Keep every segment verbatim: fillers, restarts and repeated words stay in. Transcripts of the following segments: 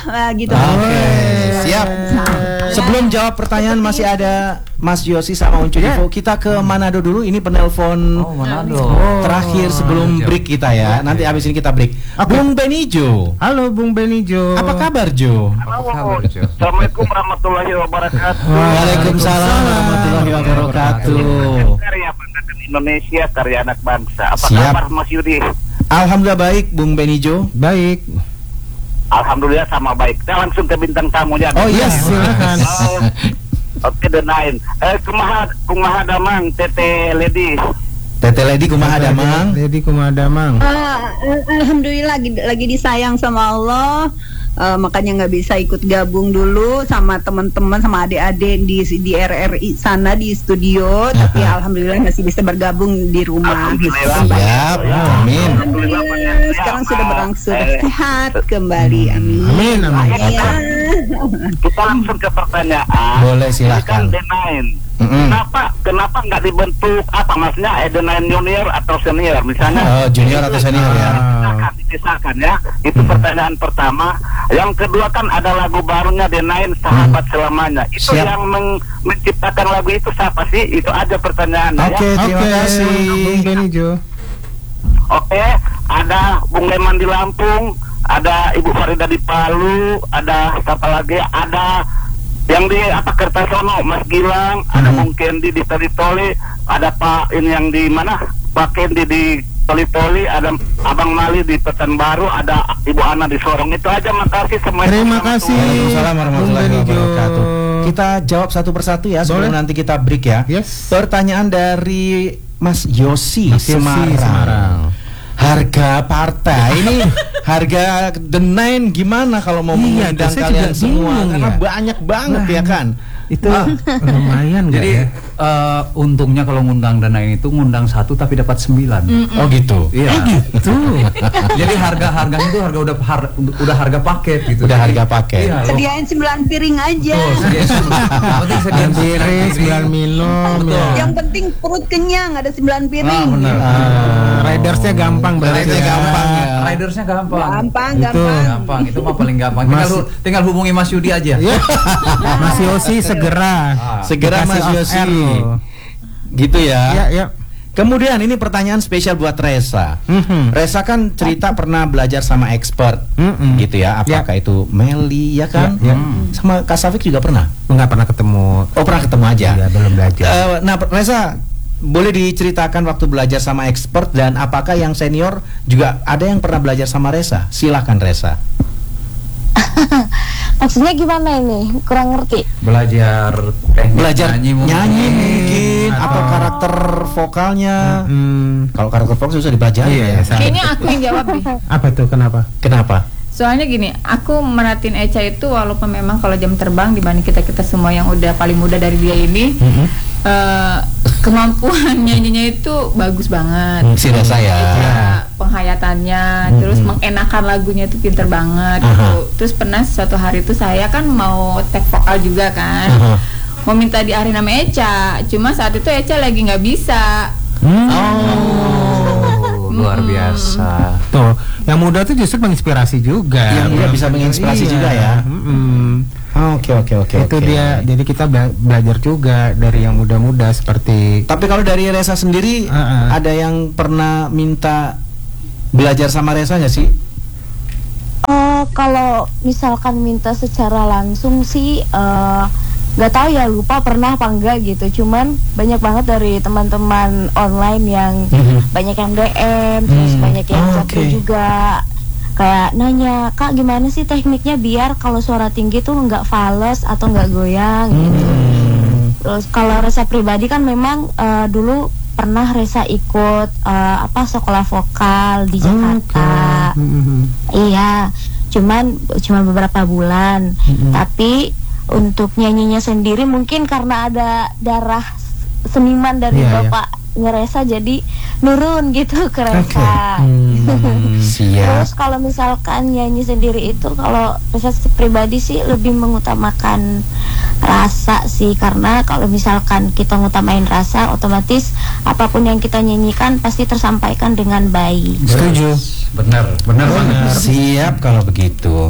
uh, gitu. Oke, okay. Siap. Sebelum jawab pertanyaan masih ada Mas Yosi sama Uncu Divo. Kita ke Manado dulu. Ini penelpon oh, Manado. terakhir sebelum break kita ya. Nanti abis ini kita break. Okay. Bung Benijo. Halo Bung Benijo. Apa kabar Jo? Halo. Assalamualaikum warahmatullahi wabarakatuh. Waalaikumsalam warahmatullahi wabarakatuh. Karya Bangsa Indonesia, karya anak bangsa. Apa Siap. kabar Mas Yudi? Alhamdulillah baik Bung Benijo. Baik. Alhamdulillah sama baik. Kita langsung ke bintang tamunya. Oh iya, silakan. Oh, Oke, the nine. Eh, kumaha kumaha damang Tete Lady. Tete Lady kumaha damang. Lady kumaha damang. Uh, Alhamdulillah lagi, lagi disayang sama Allah. Uh, makanya nggak bisa ikut gabung dulu sama teman-teman sama adik-adik di di R R I sana di studio. Uh-huh. Tapi alhamdulillah masih bisa bergabung di rumah. Siap, amin. Alhamdulillah sekarang sudah berangsur sehat kembali, amin. Amin, amin. Ya. Kita langsung ke pertanyaan. Boleh, silakan. Ini kan The Nine. Mm-hmm. Kenapa kenapa nggak dibentuk apa maksudnya eh, The Nine junior atau senior misalnya? Oh, junior atau senior ya? Dipisahkan, dipisahkan ya. Itu mm-hmm. pertanyaan pertama. Yang kedua kan ada lagu barunya The Nine Sahabat mm-hmm. Selamanya. Itu Siap. Yang men- menciptakan lagu itu siapa sih? Itu aja pertanyaannya. Oke, okay, ya. terima okay. kasih Bung Benijo. Oke, ada Bung Leman di Lampung, ada Ibu Farida di Palu, ada siapa lagi? Ada yang di apa Kertasono, Mas Gilang, hmm. ada Bung Kendi di Toli-Toli, ada Pak ini yang di mana? Pak Kendi di Toli-Toli, ada Abang Mali di Pekanbaru, ada Ibu Ana di Sorong. Itu aja, makasih semuanya. Terima kasih. Waalaikumsalam warahmatullahi wabarakatuh. Kita jawab satu persatu ya sebelum Boleh. nanti kita break ya. Yes. Pertanyaan dari Mas Yosi, Mas Yosi Semarang. Semarang. Harga partai ini harga The Nine gimana kalau mau iya, mengundang kalian semua bingung, karena ya? banyak banget nah, ya kan. Itu ah, lumayan jadi ya? uh, untungnya kalau ngundang The Nine itu ngundang satu tapi dapat sembilan. Mm-mm. Oh gitu. Iya. Oh gitu. Jadi harga harganya itu harga udah har, udah harga paket gitu. Udah jadi, harga paket. Iya, sediain sembilan piring aja. Oh, sediain sembilan piring, sembilan minum. Ya. Yang penting perut kenyang, ada sembilan piring. Ah, benar. Uh, ridersnya gampang berarti. Ridersnya gampang ya. Ridersnya gampang. Gampang, itu. gampang. Gampang, itu mah paling gampang. Tinggal, Mas, tinggal hubungi Mas Yudi aja. Mas Yosi segera. Ah. Segera Mas Yosi. Gitu ya. Ya, ya. Kemudian ini pertanyaan spesial buat Resa. Mm-hmm. Resa kan cerita pernah belajar sama expert, mm-hmm. gitu ya. Apakah ya. itu Meli ya kan? Ya, ya. Sama Kak Safik juga pernah? Enggak pernah ketemu. Oh pernah ketemu aja. Iya, belum belajar. Uh, nah Resa, boleh diceritakan waktu belajar sama expert dan apakah yang senior juga ada yang pernah belajar sama Resa? Silakan Resa. Maksudnya gimana ini? Kurang ngerti. Belajar teknik Belajar nyanyi mungkin, nyanyi mungkin atau, atau karakter vokalnya. Hmm. Kalau karakter vokal susah dipelajari. Iya, ya. Kayaknya aku yang jawab deh. Apa tuh? Kenapa? Kenapa? Soalnya gini, aku merhatiin Echa itu walaupun memang kalau jam terbang dibanding kita-kita semua yang udah paling muda dari dia ini, mm-hmm. uh, kemampuan nyanyinya itu bagus banget. Hmm, si Resa ya. Ya, penghayatannya, mm-hmm. terus mengenakan lagunya itu pinter banget. Uh-huh. Gitu. Terus pernah suatu hari itu saya kan mau take vokal juga kan, uh-huh. mau minta diarahin sama Echa, cuma saat itu Echa lagi nggak bisa. Hmm. Oh, luar biasa. Tuh, yang muda tuh justru menginspirasi juga. Yang muda bisa menginspirasi iya. juga ya. Oke oke oke. Itu okay. dia. Jadi kita bela- belajar juga dari yang muda-muda seperti. Tapi kalau dari Resa sendiri, uh-uh. ada yang pernah minta belajar sama Resa nggak sih? Uh, kalau misalkan minta secara langsung sih. Uh, Gak tahu ya, lupa pernah apa enggak gitu. Cuman banyak banget dari teman-teman online yang mm-hmm. banyak yang D M, terus mm. banyak yang chat oh, okay. juga kayak nanya, Kak gimana sih tekniknya biar kalau suara tinggi tuh nggak fales atau nggak goyang mm. gitu. Terus kalau Resa pribadi kan memang uh, dulu pernah Resa ikut uh, apa sekolah vokal di Jakarta. Okay. Mm-hmm. Iya, cuman cuma beberapa bulan, mm-hmm. tapi untuk nyanyinya sendiri mungkin karena ada darah seniman dari yeah, bapak yeah. Resa jadi nurun gitu ke Resa. Okay. Hmm, terus kalau misalkan nyanyi sendiri itu kalau Resa pribadi sih lebih mengutamakan rasa sih, karena kalau misalkan kita ngutamain rasa otomatis apapun yang kita nyanyikan pasti tersampaikan dengan baik. Setuju. Benar, benar banget. Siap kalau begitu.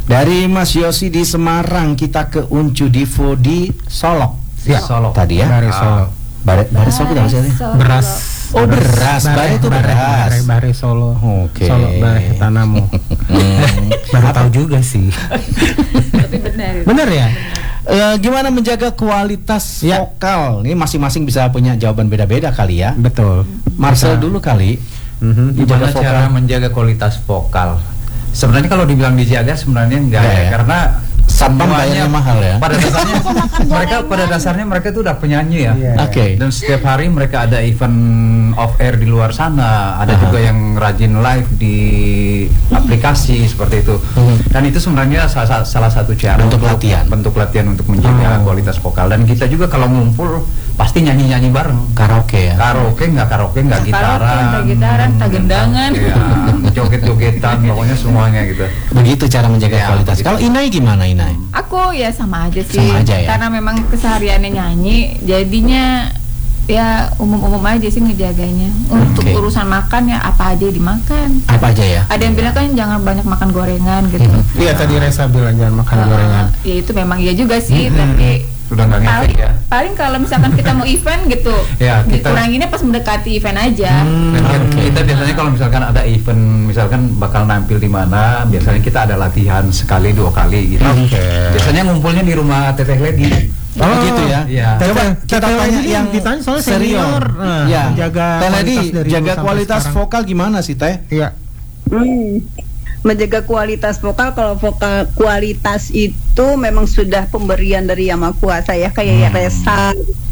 Dari Mas Yosi di Semarang kita ke Uncu Divo di Solok. Ya. Solok. Tadi ya. Bare Solo. Bare, bare Solok kita maksudnya. Beras. Oh beras, bare itu bare, beras. bare, bare Solo. Oke. Solo bare Tanamo. Baru tahu juga sih. Tapi benar. Bener ya? Eh, gimana menjaga kualitas Ya. vokal? Ini masing-masing bisa punya jawaban beda-beda kali ya. Betul. Marcel Bisa. dulu kali. Mhm. Gimana Menjaga cara vokal. menjaga kualitas vokal? Sebenarnya kalau dibilang dijaga sebenarnya enggak Enggak ya, ya? karena Satpam semuanya bayarnya mahal ya. Pada dasarnya mereka pada dasarnya mereka itu udah penyanyi ya. Iya. Oke. Dan setiap hari mereka ada event off air di luar sana, ada Aha. juga yang rajin live di aplikasi seperti itu. Mhm. Dan itu sebenarnya salah, salah satu cara Bentuk untuk- latihan. bentuk latihan untuk menjaga Oh. kualitas vokal. Dan kita juga kalau ngumpul pasti nyanyi-nyanyi bareng. Karaoke ya. Karaoke nggak karaoke nggak Karaoke, gitaran, nggak gitaran, tak gendangan. Iya, joget-jogetan, pokoknya semuanya gitu. Begitu cara menjaga Ya, kualitas. begitu. Kalau Inai gimana Inai? Aku ya sama aja sih. Sama aja ya? Karena memang kesehariannya nyanyi, jadinya ya umum-umum aja sih ngejaganya. Untuk Oke. urusan makan ya apa aja dimakan. Apa aja ya? Ada yang bilang kan jangan banyak makan gorengan gitu. Iya tadi Reza bilang jangan makan Uh, gorengan. Ya itu memang iya juga sih, tapi Sudah nggak ngefek paling, ya. paling kalau misalkan kita mau event gitu, Ya, kita- dikuranginnya pas mendekati event aja. Dan kan Oke. kita biasanya kalau misalkan ada event, misalkan bakal nampil di mana, biasanya kita ada latihan sekali dua kali gitu. Oke. Biasanya ngumpulnya di rumah Teteh Lady. Oh, gitu ya. Iya. Coba Teteh- kita Teteh tanya Lady yang ditanya soalnya senior. senior. Nah, ya. menjaga Teh Lady, kualitas dari jaga dulu sampai kualitas sekarang. vokal gimana sih Teh? Iya. Hmm. Menjaga kualitas vokal, kalau vokal kualitas itu memang sudah pemberian dari Yang Maha Kuasa ya, kayak Reza,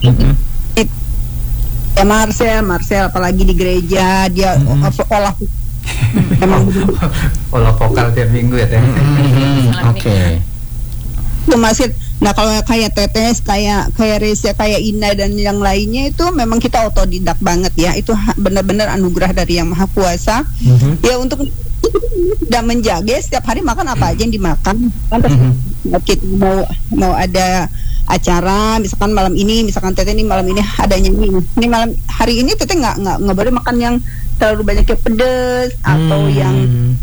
ya Marcel, Marcel apalagi di gereja dia Mm-mm. olah memang Olah vokal tiap minggu ya Teh. Hmm, Oke. itu masih. Nah kalau kayak Tetes, kayak kayak Reza, kayak Ina dan yang lainnya itu memang kita otodidak banget ya. Itu ha- benar-benar anugerah dari Yang Maha Kuasa. Ya untuk dan menjaga setiap hari makan apa aja yang dimakan. Kan terus kita mau mau ada acara, misalkan malam ini, misalkan Teteh ini malam ini ada nyanyi. Ini malam hari ini Teteh nggak nggak nggak boleh makan yang terlalu banyak yang pedes atau Hmm. yang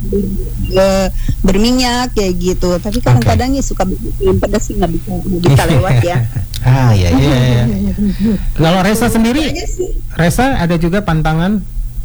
eh, berminyak kayak gitu. Tapi kadang-kadang ya suka yang pedas sih nggak bisa nggak bisa lewat ya. Ah iya iya. Iya, iya. Kalau Reza sendiri, Aja sih. Reza ada juga pantangan?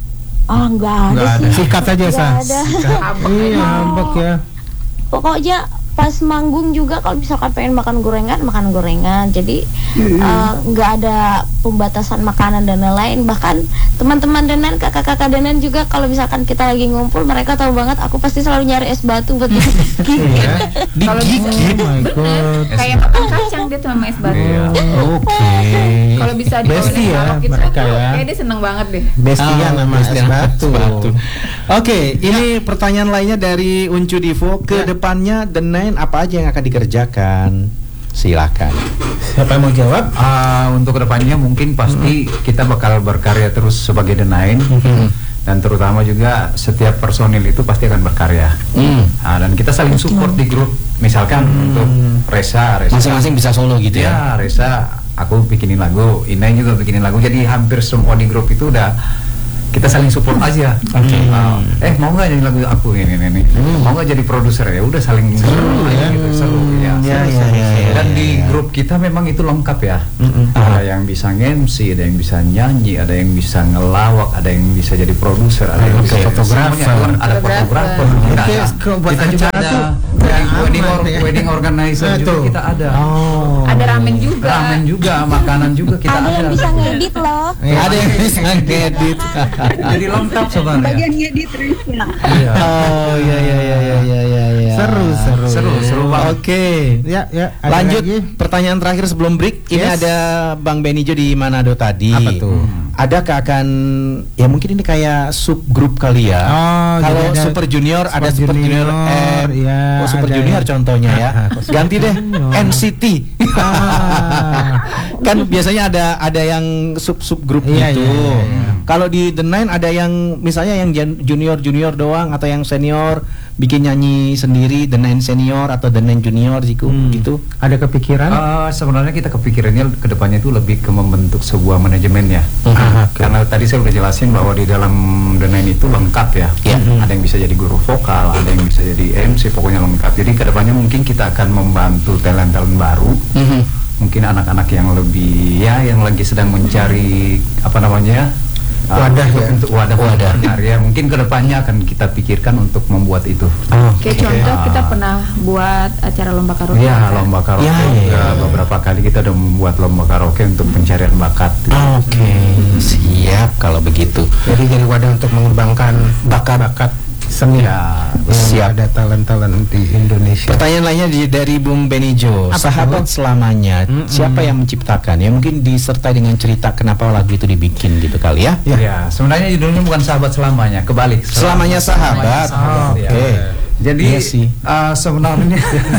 Ah nggak ada Nggak sih. Sikat aja Nggak Sa. ada. Iya, ambek ya. Pokoknya pas manggung juga kalau misalkan pengen makan gorengan makan gorengan, jadi eh, nggak ada pembatasan makanan dan lain-lain. Bahkan teman-teman Denan, kakak-kakak Denan juga kalau misalkan kita lagi ngumpul, mereka tahu banget aku pasti selalu nyari es batu buat Iya. Kalau bisa, Oh my god. kayak makan kacang dia tuh sama es batu. Iya. Oke. Kalau bisa di Bestie ya mereka ya. kayak dia seneng banget deh. Bestian Ah, sama es bestian batu. batu. Oke, ini pertanyaan lainnya dari Uncu Divo. Ke depannya The Nine apa aja yang akan dikerjakan? Silakan. Siapa yang mau jawab? Ah, untuk kedepannya mungkin pasti kita bakal berkarya terus sebagai The Nine. Dan terutama juga setiap personil itu pasti akan berkarya. Hmm. Nah, dan kita saling support di grup. Misalkan untuk Reza, Reza Masing-masing bisa solo gitu ya. ya, Reza aku bikinin lagu, Inai juga bikinin lagu. Jadi hampir semua di grup itu udah kita saling support aja. Oke. Nah, eh mau nggak jadi lagu aku ini ini, ini. Mau nggak jadi produser ya? Udah saling seru ya. gitu, seru ya. Ya, Seru, ya, seru, ya, seru. ya, Dan ya, di ya. grup kita memang itu lengkap ya. Mm-mm. Ada yang bisa nge-M C, ada yang bisa nyanyi, ada yang bisa ngelawak, ada yang bisa jadi produser, ada yang Oke. bisa Fotografer. semuanya. ada fotografer. Nah, Oke, ke- buat kita juga acara ada tuh wedding, aman wedding, or- ya. wedding organizer Nah, juga tuh. kita ada. Oh. Ada ramen juga. Ramen juga, makanan juga kita ada ada. yang bisa ngedit loh. Iya. Ada yang bisa ngedit. Jadi lengkap sebenarnya. Bagian ngedit Reza. Iya. Oh iya iya iya iya iya iya. iya. Seru, seru. Seru, seru banget. Oke. Ya, ya. ada Lanjut lagi? pertanyaan terakhir sebelum break. Ini Yes. ada Bang Benijo di Manado tadi. Apa tuh? Adakah akan ya mungkin ini kayak subgrup kali ya? Oh, Kalau jadi ada Super Junior ada Super Super Junior, Junior, M. ya, oh, Super ada Junior yang- contohnya ya. Ah, ah, Super Ganti deh Junior. N C T. Ah. Kan biasanya ada ada yang sub subgrup Iya, gitu. iya, iya, iya. Kalau di The Nine ada yang misalnya yang junior junior doang atau yang senior bikin nyanyi sendiri, The Nine senior atau The Nine junior gitu. Hmm. gitu. Ada kepikiran? Uh, sebenarnya kita kepikirannya kedepannya itu lebih ke membentuk sebuah manajemen ya. Ah, oke. Karena tadi saya udah jelasin bahwa di dalam The Nine itu lengkap ya. Ya. Ada yang bisa jadi guru vokal, ada yang bisa jadi M C, pokoknya lengkap. Jadi kedepannya mungkin kita akan membantu talent-talent baru. Mhm. Mungkin anak-anak yang lebih ya yang lagi sedang mencari apa namanya uh, Wadah untuk, ya? untuk wadah Wadah. berkarya. Mungkin kedepannya akan kita pikirkan untuk membuat itu. Oh, Kayak contoh kita pernah buat acara lomba karaoke. Ya kan? lomba karaoke. Ya, ya, juga ya. beberapa kali kita udah membuat lomba karaoke untuk pencarian bakat. Oke, siap kalau begitu. jadi jadi wadah untuk mengembangkan bakat-bakat seni. Ya, Yang siap. ada talent-talent di Indonesia. Pertanyaan lainnya di, dari Bung Benijo. Apa Sahabat tuh? selamanya, Mm-mm. siapa yang menciptakan? Ya mungkin disertai dengan cerita kenapa lagu itu dibikin gitu kali ya. Ya. Ya, sebenarnya judulnya bukan sahabat selamanya, kebalik. Selamanya sahabat. Selamanya Oh, ya. oke. Jadi Iya sih. uh, sebenarnya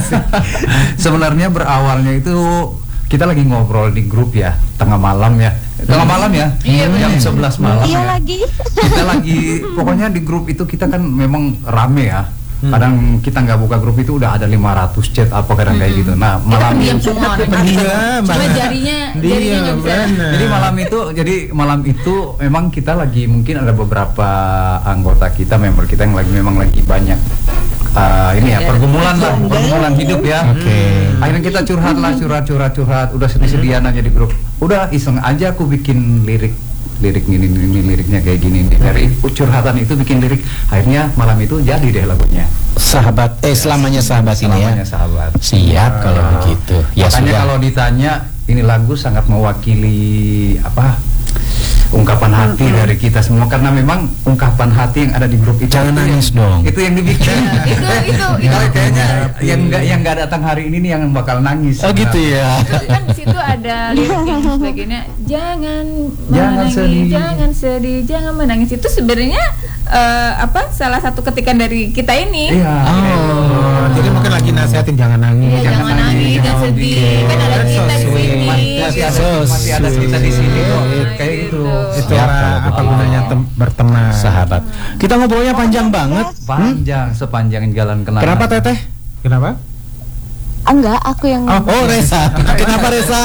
sebenarnya berawalnya itu kita lagi ngobrol di grup ya, tengah malam ya. Tengah malam ya? Iya, jam benar. sebelas malam Iya ya. lagi. Kita lagi pokoknya di grup itu kita kan memang rame ya. Kadang kita nggak buka grup itu udah ada lima ratus chat apa kadang kayak gitu. Nah, Kita malam pendiam semua. Pendiam, Cuma Bang. jarinya, Dia jarinya nggak bisa. benar. Jadi malam itu, jadi malam itu memang kita lagi mungkin ada beberapa anggota kita, member kita yang lagi memang lagi banyak uh, ini ya Ada. pergumulan lah, pergumulan hidup ya. Oke. Akhirnya kita curhat lah, curhat, curhat, curhat. Udah sedih-sedihan aja di grup. Udah iseng aja aku bikin lirik, lirik ini, ini liriknya kayak gini nih. Dari curhatan itu bikin lirik. Akhirnya malam itu jadi deh lagunya. Sahabat, eh selamanya sahabat ini ya. Selamanya sahabat. Siap kalau Ah. begitu. Ya Makanya sudah. kalau ditanya ini lagu sangat mewakili apa ungkapan hati dari kita semua karena memang ungkapan hati yang ada di grup itu Jangan itu nangis yang, dong. itu yang dibikin itu itu itu Kalau kayaknya yang nggak yang nggak datang hari ini nih yang bakal nangis. Oh gitu ya. kan di situ ada lirik yang sebagainya jangan Jangan menangis sedih. jangan sedih jangan menangis itu sebenarnya eh, apa salah satu ketikan dari kita ini. Iya. Oh, jadi mungkin lagi nasihatin jangan nangis. Iya, jangan nangis, jangan sedih. Kan ada That's so kita di sweet. sini. Masih ada So masih ada kita di sini kok. sweet. Kayak gitu. Itu Siap, lah, kalau apa begitu. gunanya tem- berteman. Sahabat. Kita ngobrolnya panjang banget. Panjang sepanjang jalan kenangan. Kenapa Teteh? Kenapa? Enggak, aku yang Oh, oh Reza. Kenapa Reza?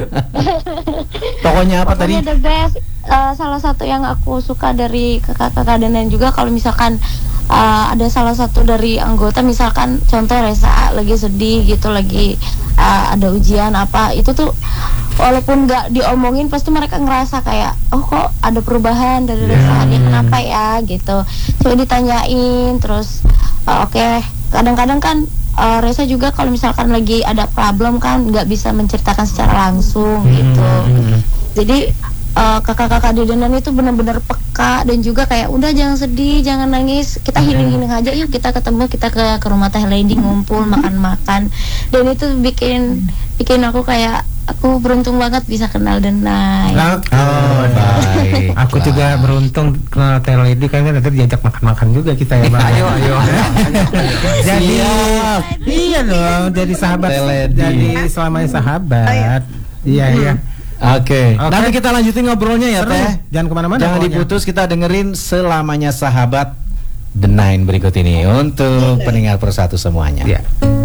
Pokoknya apa tadi? Pokoknya the best. Eh, salah satu yang aku suka dari kakak-kakak dan lain juga kalau misalkan eh, ada salah satu dari anggota misalkan contoh Reza lagi sedih gitu lagi eh, ada ujian apa itu tuh walaupun nggak diomongin pasti mereka ngerasa kayak oh kok ada perubahan dari Reza dia kenapa ya gitu coba ditanyain terus eh, oke kadang-kadang kan eh, Reza juga kalau misalkan lagi ada problem kan nggak bisa menceritakan secara langsung gitu jadi uh, kakak-kakak di Denan itu benar-benar peka dan juga kayak udah jangan sedih, jangan nangis, kita healing-healing aja yuk kita ketemu kita ke ke rumah Teh Lady ngumpul makan-makan dan itu bikin bikin aku kayak aku beruntung banget bisa kenal Denan. Oh, baik. Aku juga beruntung kenal Teh Lady kan nanti diajak makan-makan juga kita ya Bang. Ayo, ayo. Jadi Siap. iya dong, jadi sahabat, Teh Lady. jadi selamanya sahabat. Iya iya. Oke. Oke. Nanti kita lanjutin ngobrolnya ya Seru. Teh. Jangan kemana-mana. Jangan pokoknya. diputus, kita dengerin selamanya sahabat The Nine berikut ini untuk pendengar persatu semuanya. Iya.